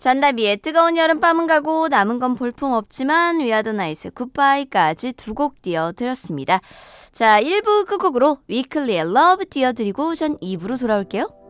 잔다비의 뜨거운 여름밤은 가고 남은 건 볼품없지만 위아더 나이스 굿바이까지 두 곡 띄워드렸습니다. 자, 1부 끝곡으로 위클리의 러브 띄워드리고 전 2부로 돌아올게요.